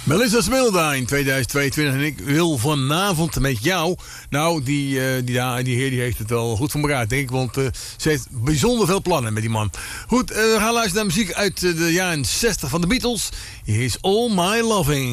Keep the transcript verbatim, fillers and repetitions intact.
Melissa Smilda in tweeduizend tweeëntwintig en ik wil vanavond met jou. Nou, die, uh, die, ja, die heer die heeft het wel goed voor elkaar, denk ik. Want uh, ze heeft bijzonder veel plannen met die man. Goed, uh, we gaan luisteren naar muziek uit uh, de jaren zestig van de Beatles. Hier is All My Loving.